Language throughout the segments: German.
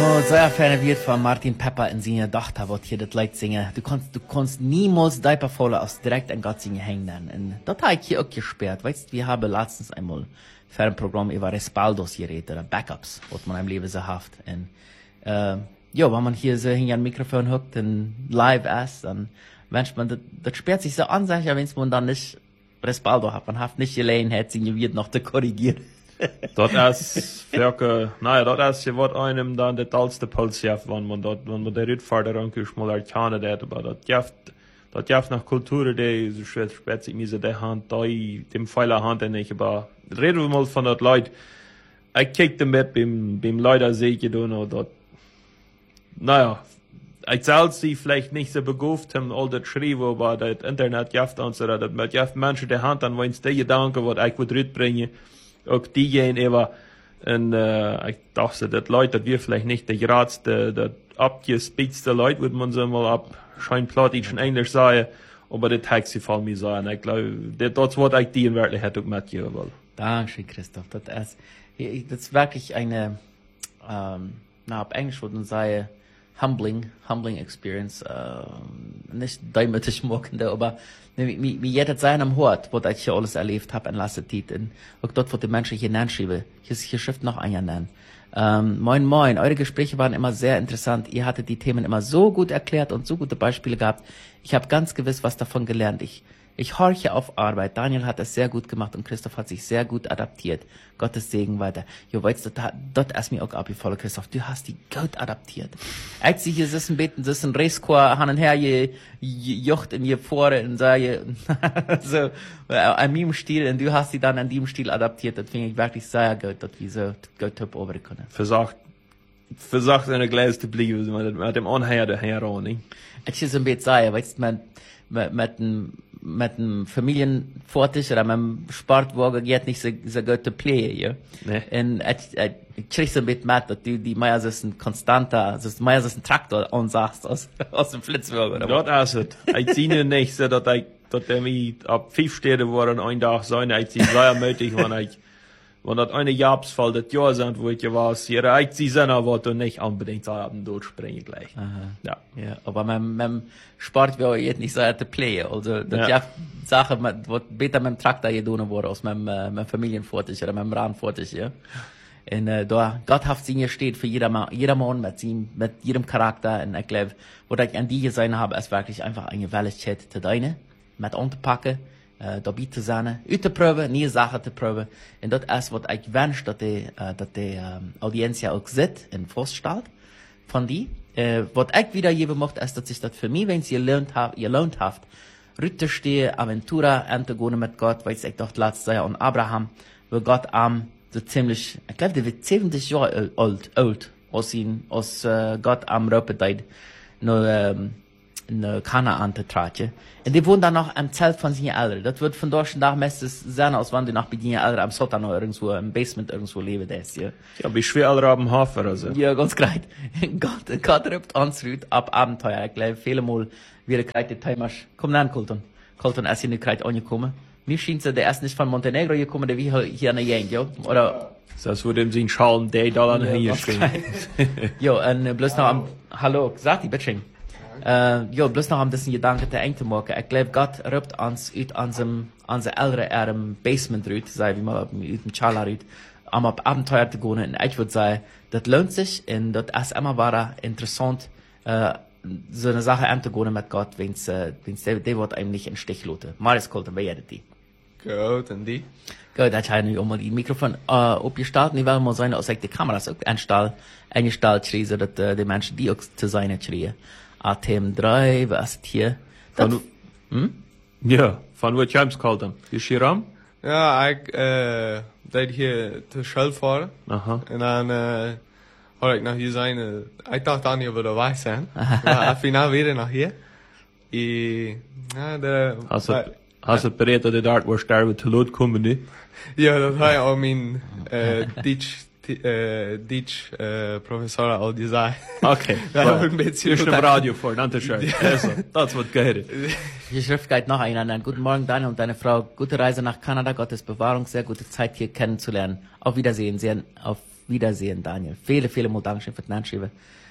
Sehr ferne wird von Martin Pepper in seiner Tochter, wird hier das Lied singen. Du kannst niemals deine Volle aus direkt an Gott singen hängen. Und das habe ich hier auch gesperrt. Weißt du, wir haben letztens einmal für ein Programm über Respaldos geredet, oder Backups, was man im Leben so hat. Und, ja, wenn man hier so hinter ein Mikrofon hockt und live ist, dann wünscht man, das sperrt sich so an, sag ich, wenn man dann nicht Respaldo hat. Man hat nicht Gelegenheit, singen wird noch zu korrigieren. Dat is welke, nou ja, dat is je wat einem dan de talste puls heeft, want man de uitvaart er ook mal erkennen dat, aber dat jeft nach Kultur, die so schwer spät mir so der Hand, dem Pfeiler Hand nicht, aber reden wir mal von dat Leute, ich kijk dem mit beim Leute sehe ich da noch, dat, naja, ich selbst die vielleicht nicht so begauft haben, all das schreiben, aber das Internet jeft uns, oder das jeft Menschen die Hand an, wenn es die Gedanken, was ich würde rüberbringen, auch diejenigen aber, und ich dachte, dass Leute, dass wir vielleicht nicht der geradste, der abgespitzte Leute, würde man so mal scheinplattdeutsch in Englisch sagen, aber das hat sie von mir sagen. Ich glaube, das Wort ich die in Wirklichkeit auch mitgeben will. Dankeschön, Christoph. Das ist wirklich eine, auf Englisch würde man sagen, humbling experience, nicht däumlich mockende, aber wie jeder sein am Hort, wo ich hier alles erlebt habe, in letzter Zeit, und auch dort, wo die Menschen hier nennen schreiben, hier schrift noch einer nennen. Moin, eure Gespräche waren immer sehr interessant, ihr hattet die Themen immer so gut erklärt und so gute Beispiele gehabt, ich habe ganz gewiss was davon gelernt, ich horche auf Arbeit. Daniel hat es sehr gut gemacht und Christoph hat sich sehr gut adaptiert. Gottes Segen weiter. Jo, weißt du, dort ist mir auch abgefallen, Christoph. Du hast die gut adaptiert. Als sie hier sitzen, beten, sitzen, Racechor, hin und her, jocht in ihr Pore und sage, so, an meinem Stil, und du hast sie dann an dem Stil adaptiert. Das finde ich wirklich sehr gut, dass wir so gut top over können. Versagt eine Gläser zu bleiben, mit dem Anhänger daher auch, nicht? Ich ist ein bisschen sagen, weißt du, mit dem Familienvortisch oder mit dem Sportwagen geht nicht so gut zu playen, ja. Nee. Und ich krieg so ein bisschen mit, dass du die Meier ist ein konstanter, Meier ist ein Traktor ansagst aus dem Flitzwagen, oder? Das ist es. Ich sehe nicht so, dass der mich ab 5 Städte war und ein Tag sein, ich sehe sehr möglich, wenn das eine Jahresfall das Jahr sind, wo ich ja war, ich sehe dann aber nicht unbedingt so am durchspringen gleich. Aha. Ja. Aber mit dem Sport wäre jetzt nicht so zu playen. Also, das ja Sache, was besser mit dem Traktor getan wurde, als mit dem Familienvortisch oder mit dem Rahmenvortisch, ja. Und, da, Gott sie hier steht für jedermann mit jedem Charakter. Und ich glaube, was ich an die gesehen habe, ist wirklich einfach eine Welligkeit zu deine, mit anzupacken. Dabei zu sein, auszuprobieren, neue Sachen zu probieren. Und das ist, was ich wünsche, dass die Audienz ja auch sieht und feststellt von die. Was ich wiedergeben möchte, ist, dass sich das für mich, wenn es gelohnt hat, rütterstehe, Aventura, anzugehen mit Gott, weil ich doch letztes Jahr an Abraham, wo Gott so ziemlich, ich glaube, der wird 70 Jahre alt, als Gott am Röpedeit, in Kanaan zu tragen. Und die wohnen dann noch am Zelt von seinen Eltern. Das wird von deutschen Tag meistens sein, als wenn die noch bei seinen Eltern am Sotan noch irgendwo, im Basement irgendwo leben, ja. Ja, wie schwer alle am Hafen, also. Ja, ganz great. Gott rübt uns rüt ab Abenteuer. Ich glaube, viele Mal wieder kreit die Timasch. Komm dann, Colton. Colton ist hier nicht kreit angekommen. Mir scheint so, der ist nicht von Montenegro gekommen, der wie hier an der Gegend, ja. Oder? Das würde ihm sein Schalen, der da hier stehen. Jo, und bloß noch hallo, sag die, bitteschön. Bloß noch ein bisschen Gedanken zu eng zu machen. Ich glaube, Gott rübt uns aus unser älteren Basement rüt, sei wie man aus dem Chala rüt, auf Abenteuer zu gehen. Und ich würde sagen, das lohnt sich, und das ist immer war interessant, so eine Sache anzugehen mit Gott, wenn's der wird einem nicht in den Stich lassen. Marius Colton, wer ist die? Gut, und die? Gut, da habe ich auch mal die Mikrofon aufgestellt, und ich will mal sagen, dass ich die Kameras auch eingestellt schreie, dass die Menschen, die auch zu sein schreien. ATM 3, was ist hier? Ja, von wo James kalt dann? Ist hier ram? Ja, ich, deed hier te Shell fahren. Aha. Und dann, hoor ik nog hier zijn. Ik dacht dan niet, ob wir dabei zijn. Maar final weer nach hier. Hast du bereit, dass die dort, wo sterben, zu Lot kommen, ne? Ja, dat hij al mijn, Deutsch Professor al die zei. Okay. Ja, ein bisschen. Ist im Radio vor, danke schön. Also, das wird gehört. Die Schrift geht noch einander. Guten Morgen, Daniel und deine Frau. Gute Reise nach Kanada. Gottes Bewahrung. Sehr gute Zeit hier kennenzulernen. Auf Wiedersehen. Auf Wiedersehen, Daniel. Viele Mal Dankeschön für den Anschreiben.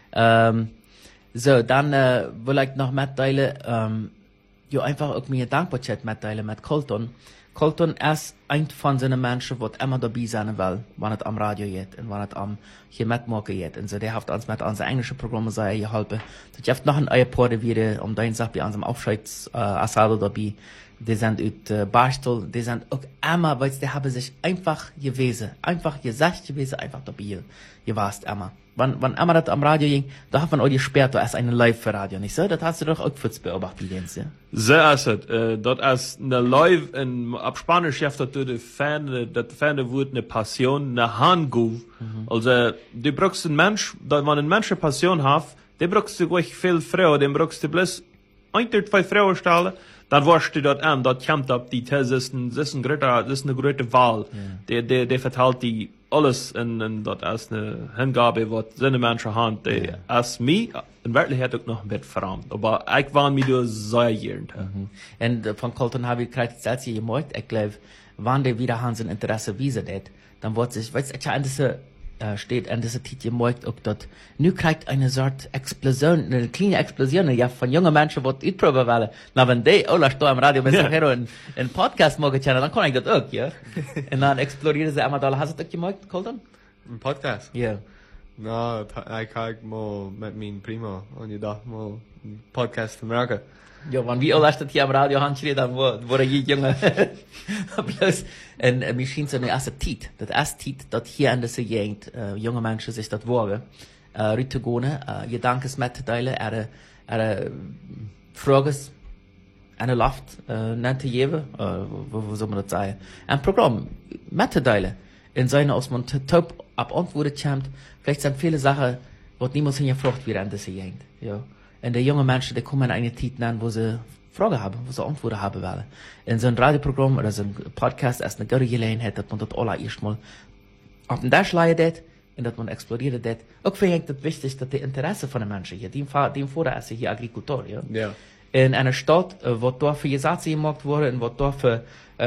So, dann will ich noch mitteilen, einfach auch mir Dankbarkeit mitteilen mit Colton. Colton ist ein von seinen Menschen, die immer dabei sein will, wenn es am Radio geht und wenn es hier mitmachen geht. Und so, der hat uns mit unseren englischen Programmen sehr geholfen. Das gibt noch ein paar wieder, deine Sache bei unserem Aufscheidsasado dabei. Die sind aus Bastel, die sind auch immer, weil die haben sich einfach gewesen, einfach gesagt gewesen, einfach dabei gewasst immer. Wenn immer das am Radio ging, da hat man auch gesperrt, da ist eine Live-Radio, nicht so? Das hast du doch auch kurz beobachtet, Jens, ja? So ist es. Das ist eine Live, ab Spanisch schafft das Ferne wird eine Passion, eine Handguf. Also, du brauchst einen Mensch, wenn ein Mensch eine Passion hat, der brauchst du gleich viel Frau, den brauchst du bloß 1 oder 2 Frauen stellen, dann warst du dort an, dort kommt ab die These, das ist eine große Wahl. Yeah. Der verteilt die alles und dort ist eine Hingabe, was seine Menschen haben, die als mich in Wirklichkeit auch noch ein bisschen verrammt. Aber ich war mir da sehr gern. Und von Colton habe ich gerade selbst gemerkt, ich glaube, wenn die wieder haben sein Interesse wiesen, dann wird sich, weißt du, an diese steht an dieser Titel gemerkt, ob dort nu kriegt eine Sorte Explosion, eine kleine Explosion, ja, von jungen Menschen, die utproben wollen. Na, wenn die alle stehen am Radio mit Hero in Podcast machen können, dann kann ich das auch, ja. Und dann explodieren sie einmal da. Hast du das gemerkt, Colton? Ein Podcast? Ja. No, ich habe mal mit meinem Primo und ich dachte mal, ein Podcast zu merken. Ja, wenn wir alle hier am Radio haben, dann wurde ich junge. Bloß, und mir schien so eine erste Tit. Das erste Tit, das hier in dieser Gegend, junge Menschen sich das wagen, Rüte gehen, Gedanken mitteilen, Fragen, eine Luft, nannte jewe, wo soll man das sagen? Ein Programm, mitteilen. In seiner, als man top ab Antworten kommt, vielleicht sind viele Sachen, die niemals hingefragt werden in dieser Gegend, ja. Und die jungen Menschen, die kommen in eine Zeit an, wo sie Fragen haben, wo sie Antworten haben wollen. In so ein Radioprogramm oder so ein Podcast ist eine gute Gelegenheit, dass man das alle erstmal auf den Tisch legt und dass man exploriert das. Auch finde ich das wichtig, dass die Interesse von den Menschen hier, die vorher ist hier Agrikultor, ja. Ja. In einer Stadt, wo dort für Gesetze gemacht wurden, wo dort für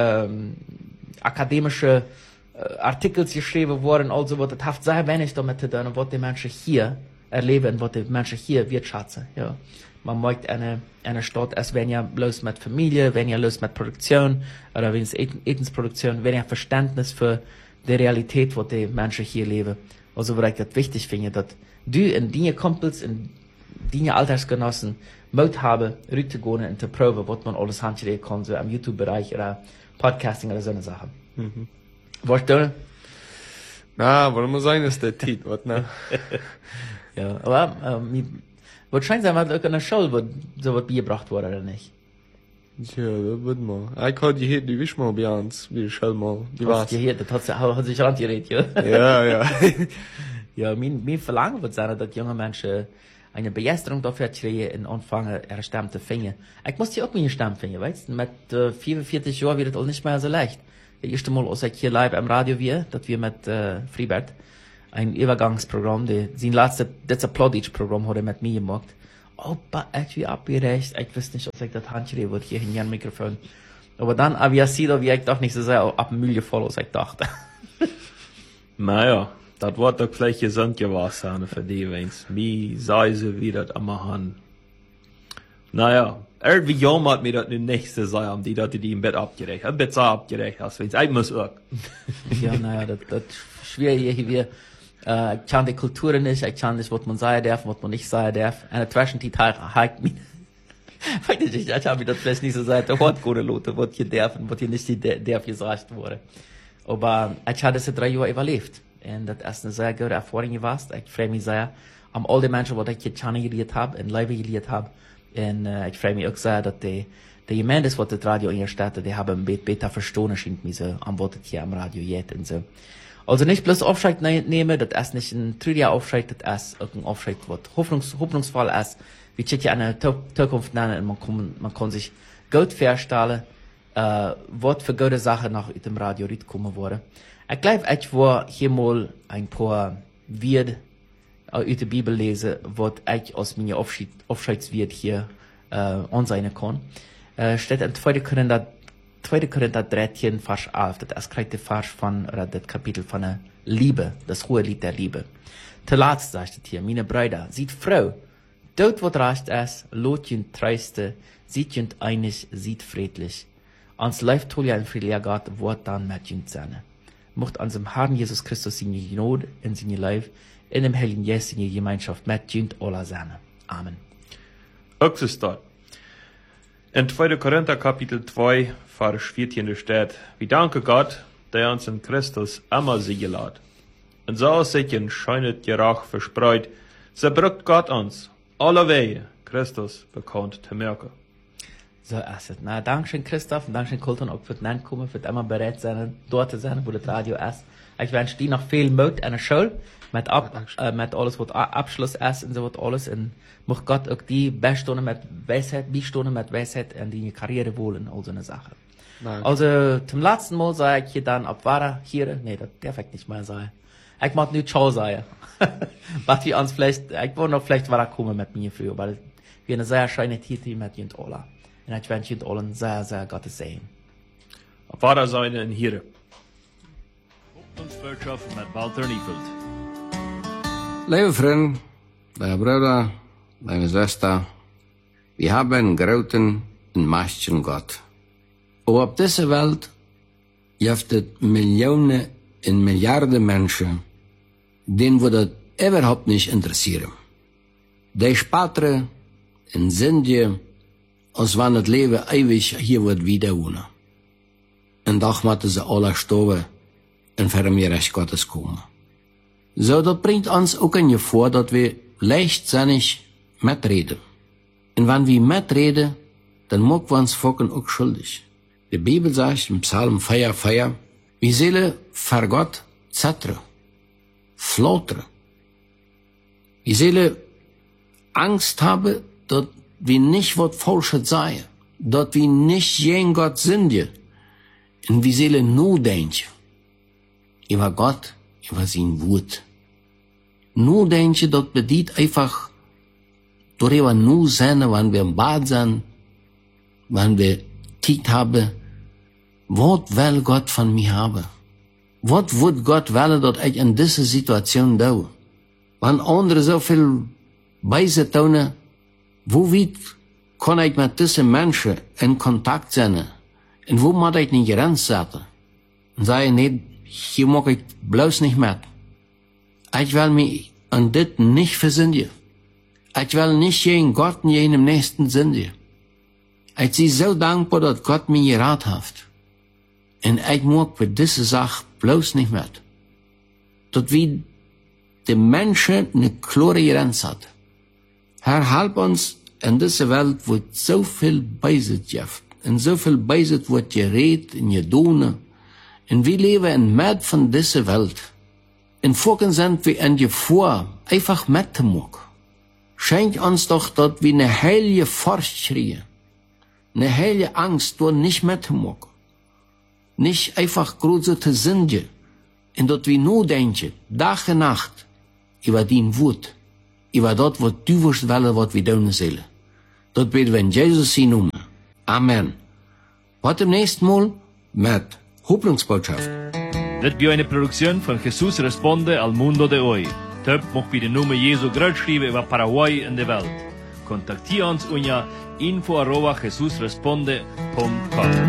akademische Artikel geschrieben wurden, also wo das hat sehr wenig damit zu tun, was die Menschen hier erleben, was die Menschen hier wirtschaften, ja. Man möchte eine Stadt, es wenn ja bloß mit Familie, wenn ja bloß mit Produktion, oder wenn es Etensproduktion, wenn ja Verständnis für die Realität, was die Menschen hier leben. Also, weil ich das wichtig finde, dass du und deine Kumpels und deine Altersgenossen Mut haben, rüber in die Probe, was man alles handschreiben kann, so am YouTube-Bereich oder Podcasting oder so eine Sache. Was du? Na, warum muss sein, ist der Tit, was, ne? Ja, aber, wahrscheinlich sein wir auch in der Schule, wo so was beigebracht wurde, oder nicht? Ja, das wird mal. Ich hatte hier die Wisch mal bei uns, wie Schule mal. Die war's. Ja, das hat sich angeredet, ja. Ja. Ja, mein Verlangen wird sein, dass junge Menschen eine Begeisterung dafür kriegen und anfangen, ihre Stimme zu finden. Ich muss hier auch meine Stimme finden, weißt du? Mit 44 Jahren wird es auch nicht mehr so leicht. Das erste Mal, als ich hier live am Radio war, dass wir mit Freibert ein Übergangsprogramm, sein letztes, das ist ein Plattdeutsch-Programm, hat er mit mir gemacht. Aber ich wie abgerecht, ich wusste nicht, ob ich das Handschreiben würde, hier in ein Mikrofon. Aber dann, wie ich doch nicht so sehr ab dem Müll gefallen, als ich dachte. Naja, das wird doch vielleicht gesund gewesen für die, wenn's mir sei so wie das immer haben. Naja, irgendwie jammert mir das nächste sein, die im Bett abgerechnet, ein bisschen abgerechnet hast, wenn's ich muss auch. Ja, naja, das ist schwierig hier. Ich kann die Kultur nicht, ich kann nicht, was man sagen darf, was man nicht sagen darf. Eine Zwischenzeit hakt mich. Ich habe mir das vielleicht nicht so gesagt, der hat gute Leute, was hier darf und was hier nicht darf gesagt wurde. Aber ich habe diese 3 Jahre überlebt. Und das ist eine sehr gute Erfahrung gewesen. Ich freue mich sehr an all die Menschen, die ich hier kennengelernt habe, in Leben gelernt habe. Und ich freue mich auch sehr, dass die Gemeinde, was das Radio in der Stadt, die haben ein bisschen besser verstanden, scheint mir so, an was das hier am Radio geht und so. Also nicht bloß Aufschreit nehmen, das ist nicht ein trüger Aufschreit, das ist ein Aufschreit, was hoffnungsvoll ist. Wir checken eine Zukunft nennen und man kann sich gut vorstellen, was für gute Sachen nach dem Radio kommen wurde. Ich glaube, ich war hier mal ein paar Wörter aus der Bibel lesen, was ich aus meiner Aufschreitswert hier ansehen kann. Steht in 2. Korinther 13, Vers 11, das ist gerade der Vers von, oder das Kapitel von der Liebe, das hohe Lied der Liebe. Zuletzt sagt es hier, meine Brüder, sieht Frau, dort wat recht ist, lot jünd treiste, sieht jünd einig, sieht friedlich. Ans Leif tol ja in friedlicher Gott, wort dann mit jünd seine. Mocht ans dem Herrn Jesus Christus seine Gnade in seine Leif, in dem Heiligen Geist seine Gemeinschaft mit jünd aller seine. Amen. Ook is dat. In 2. Korinther Kapitel 2, Vers 14 steht, wir danken Gott, der uns in Christus immer siegen lässt. Und so sich in scheunet Gerach verspreut, so brückt Gott uns alle Wege Christus bekannt zu merken. So ist es. Na, Dankeschön Christoph und Dankeschön Colton auch für den Kommen, für immer bereit sein, dort zu sein, wo das Radio ist. Ich wünsche dir noch viel Mut an der Schule, mit alles, was Abschluss ist und so was alles. Und muss Gott auch die Bestunden mit Weisheit, Beistunden mit Weisheit in die Karriere wollen, all so eine Sache. Danke. Also, zum letzten Mal sage ich hier dann, ob war hier, nee, das darf ich nicht mehr sagen. Ich mag nur Ciao sagen. Was wir uns vielleicht, ich will noch vielleicht war kommen mit mir früher, weil wir eine sehr schöne Titel mit Jünd Ola. Und ich wünsche Jünd Ola sehr, sehr Gottes Segen. Auf Vater seine in hier. Hoffnungswirtschaft mit Walter Niefeld. Liebe Freunde, liebe Brüder, liebe Schwester, wir haben einen großen und mächtigen Gott. Aber auf dieser Welt gibt es Millionen und Milliarden Menschen, denen wir das überhaupt nicht interessieren. Die sparen und sind als wenn das Leben ewig hier wird wieder wohnen. Und doch müssen sie alle sterben und für mir Recht Gottes kommen. So, das bringt uns auch in Gefahr, dass wir leichtsinnig mitreden. Und wenn wir mitreden, dann machen wir uns Volken auch schuldig. Die Bibel sagt im Psalm 4,4, wir sollen vor Gott zittern, flattern. Wir sollen Angst haben, dass wir nicht was Falsches sagen, dass wir nicht gegen Gott sind. Und wir sollen nur denken über Gott, über sein Wort. Nur denken, das bedeutet einfach, darüber nur sein, wenn wir im Bad sind, wenn wir Zeit haben, was will Gott von mir haben? Was wird Gott wollen, dass ich in dieser Situation tue? Wenn andere so viel Beise tun, wo weit kann ich mit diesen Menschen in Kontakt sein? Und wo muss ich eine Grenze setzen? Und sage, nee, hier mag ich bloß nicht mit. Ich will mich an das nicht versündigen. Ich will nicht gegen Gott und gegen den Nächsten sündigen. Ich bin so dankbar, dass Gott mir geraten hat. Und ich mag für diese Sache bloß nicht mit. Dass wir die Menschen eine klare Grenze hat. Herr, hilf uns in dieser Welt, wo so viel Beisitz gibt. Und so viel Beisitz wird geredet und getan. Und wir leben in Mitte von dieser Welt. In Folgen sind wir in Gefahr, einfach mitzumachen. Schenk uns doch, dass wir eine heilige Furcht kriegen. Eine heilige Angst, wo nicht mitzumachen. Nicht einfach große zu sündigen. Und dass wir nur denken, Tag und Nacht, über dein Wort. Über das, was du willst, was wir tun sollen. Das beten wir in Jesus' Namen. Amen. Bis zum nächsten Mal mit Hoffnungsbotschaft. Das ist eine Produktion von Jesus Responde al Mundo de Hoy. Töp mag bei den Namen Jesu groß schreiben über Paraguay in der Welt. Kontaktiere uns unter info@jesusresponde.com.